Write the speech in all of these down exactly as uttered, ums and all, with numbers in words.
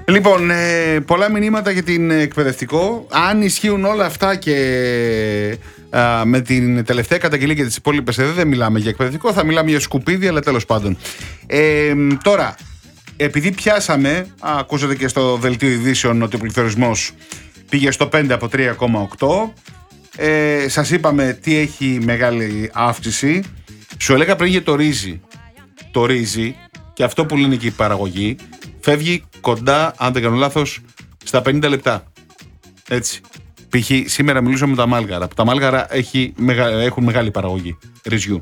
Λοιπόν, ε, πολλά μηνύματα για την εκπαιδευτικό. Αν ισχύουν όλα αυτά και α, με την τελευταία καταγγελία και τις υπόλοιπες εδώ δεν μιλάμε για εκπαιδευτικό, θα μιλάμε για σκουπίδι, αλλά τέλος πάντων. Ε, τώρα, επειδή πιάσαμε, α, ακούσατε και στο δελτίο ειδήσεων ότι ο πληθωρισμός πήγε στο πέντε από τρία κόμμα οκτώ. Ε, σας είπαμε τι έχει μεγάλη αύξηση. Σου έλεγα πριν για το ρύζι. Το ρύζι και αυτό που λένε και οι παραγωγοί φεύγει κοντά, αν δεν κάνω λάθος, στα πενήντα λεπτά. Έτσι. Π.χ. σήμερα μιλούσαμε με τα μάλγαρα. Τα μάλγαρα έχει, έχουν μεγάλη παραγωγή ρυζιού.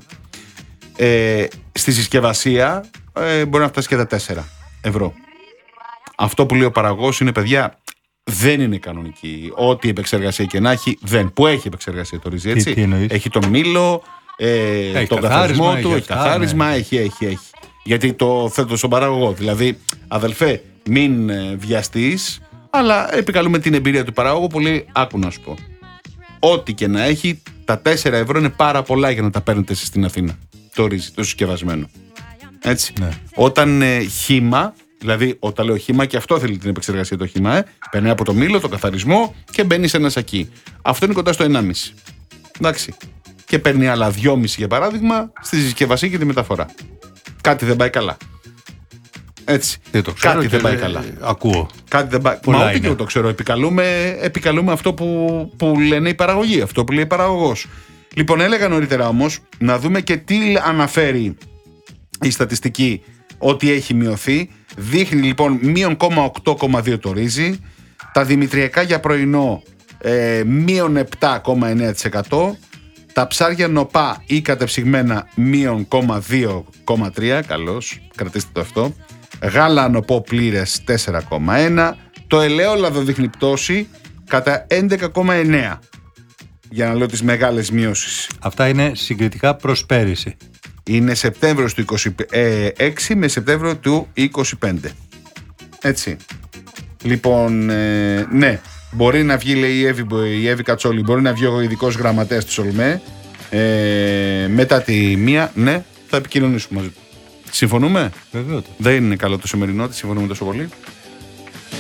Ε, στη συσκευασία ε, μπορεί να φτάσει και τα τέσσερα ευρώ. Αυτό που λέει ο παραγωγός είναι, παιδιά, δεν είναι κανονική. Ό,τι επεξεργασία και να έχει, δεν. Που έχει επεξεργασία το ρύζι, έτσι. Τι, τι έχει τον μήλο, ε, τον καθαρισμό του, έχει καθάρισμα, ναι. έχει, έχει, έχει. Γιατί το θέτω στον παραγωγό. Δηλαδή, αδελφέ, μην ε, βιαστείς, αλλά επικαλούμε την εμπειρία του παραγωγού που λέει, άκου να σου πω. Ό,τι και να έχει, τα τέσσερα ευρώ είναι πάρα πολλά για να τα παίρνετε εσείς στην Αθήνα. Το ρύζι, το συσκευασμένο. Έτσι. Ναι. Όταν ε, χύμα, δηλαδή όταν λέω χύμα, και αυτό θέλει την επεξεργασία το χύμα, ε, περνάει από το μήλο, το καθαρισμό και μπαίνει σε ένα σακί. Αυτό είναι κοντά στο ενάμιση. Εντάξει. Και παίρνει άλλα δυόμιση για παράδειγμα στη συσκευασία και τη μεταφορά. Κάτι δεν πάει καλά. Έτσι. Δεν το ξέρω. Κάτι δεν πάει δε... καλά. Ακούω. Κάτι δεν πάει. Μα ούτε και εγώ το ξέρω. Επικαλούμε, επικαλούμε αυτό που, που λένε οι παραγωγοί, αυτό που λέει η παραγωγός. Λοιπόν, έλεγα νωρίτερα όμως να δούμε και τι αναφέρει η στατιστική ότι έχει μειωθεί. Δείχνει λοιπόν μείον οκτώ κόμμα δύο το ρύζι. Τα δημητριακά για πρωινό ε, μείον επτά κόμμα εννέα τοις εκατό. Τα ψάρια νοπά ή κατεψυγμένα μείον δύο κόμμα τρία. Καλώς, κρατήστε το αυτό. Γάλα νοπό πλήρες τέσσερα κόμμα ένα. Το ελαιόλαδο δείχνει πτώση κατά έντεκα κόμμα εννέα. Για να λέω τις μεγάλες μειώσεις. Αυτά είναι συγκριτικά προς πέρυσι. Είναι Σεπτέμβριος του είκοσι έξι με Σεπτέμβριο του είκοσι πέντε. Έτσι. Λοιπόν, ε, ναι. Μπορεί να βγει, λέει η Εύη, η Εύη Κατσόλη, μπορεί να βγει ο ειδικός γραμματέας της ΟΛΜΕ ε, μετά τη μία. Ναι, θα επικοινωνήσουμε μαζί του. Συμφωνούμε? Βεβαίως. Δεν είναι καλό το σημερινό, συμφωνούμε τόσο πολύ.